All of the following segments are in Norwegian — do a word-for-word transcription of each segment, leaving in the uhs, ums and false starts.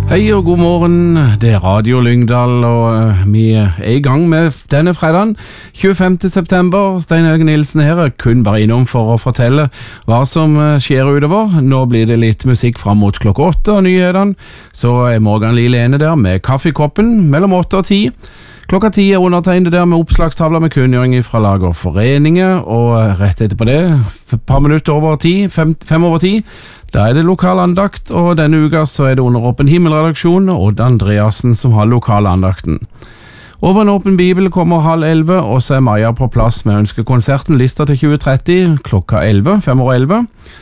Hei og god morgen, det er Radio Lyngdal, og vi er i gang med denne fredagen, tjuefemte september. Stein Helge Nilsen her er kun bare innom for å fortelle hva som skjer utover. Nå blir det litt musikk fram mot klokka åtte og nyhetene, så er Morgan Lille ene der med kaffekoppen mellom åtte og ti. Klokka ti er undertegnet der med oppslagstavler med kunngjøring fra lag og foreninger, og rett etterpå det, et par minutter over ti, fem, fem over ti, da er det lokal andakt, og denne uka så er det under Åpen Himmel-redaksjonen Odd Andreasen som har lokal andakten. Over en åpen bibel kommer halv elleve, og så er Maja på plass med ønskekonserten lista til tjue tretti, klokka elleve, fem over elleve,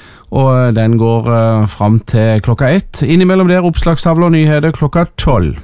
og den går uh, fram til klokka ett. Innimellom der oppslagstavler og nyheter klokka tolv.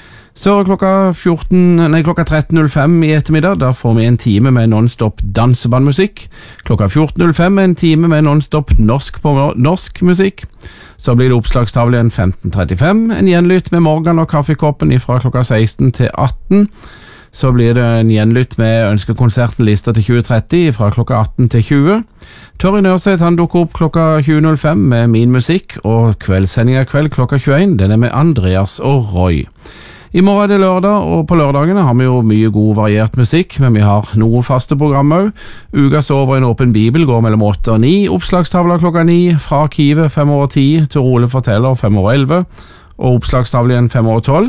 Så klokka fjorten, nei, klokka tretten null fem i ettermiddag, da får vi en time med non-stop dansebandmusikk. Klokka fjorten null fem en time med non-stop norsk på norsk musikk. Så blir det oppslagstavle igjen femten trettifem, en gjenlytt med Morgan og kaffekoppen fra klokka seksten til atten. Så blir det en gjenlytt med ønskekonserten lista til tjue tretti fra klokka atten til tjue. Torry Nørseth han dukker opp klokka tjue null fem med min musikk, og kveldssendinga kveld klokka tjueen, den er med Andreas og Roy. I morgen er det lørdag, og på lørdagene har vi jo mye god variert musikk, men vi har noen faste programmer også. Ukas Over en åpen bibel går mellom åtte og ni, oppslagstavler klokka ni, fra arkivet fem over ti, til Ole forteller fem over elleve, og oppslagstavler igjen fem over tolv.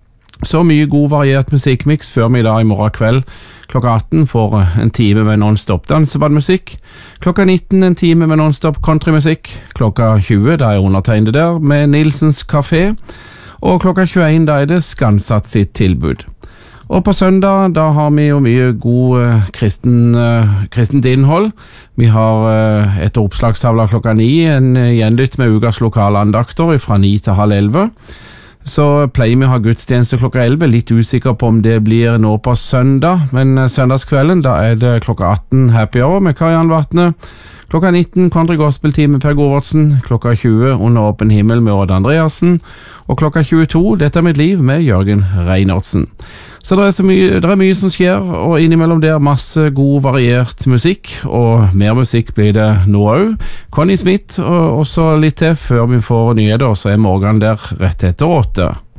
Så mye god variert musikkmix før vi da i morgen kveld klokka atten får en time med non-stop dansebandmusikk. Klokka nitten en time med non-stop countrymusikk. Klokka tjue da er undertegnet der med Nilsens Café. Og klokka tjueen da er det Skansat sitt tilbud. Og på søndag da har vi jo mye god uh, kristen, uh, kristent innhold. Vi har uh, etter oppslagstavla klokka ni en uh, gjenlytt med ukas lokale andakter fra ni til halv elleve. Så pleier vi å ha gudstjeneste klokka elleve, litt usikker på om det blir nå på søndag, men uh, søndagskvelden da er det klokka atten Happy Hour med Kariann Vatne. Klokka nitten Country Gospel-team med Per Govertsen, klokka tjue Under Åpen Himmel med Odd Andreasen, og klokka tjueto Dette er mitt liv med Jørgen Reinertsen. Så det er, så mye, det er mye som skjer, og innimellom der masse god variert musikk, og mer musikk blir det nå også. Connie Smith og også litt til før vi får nyheter, så er Morgan der rett etter åtte.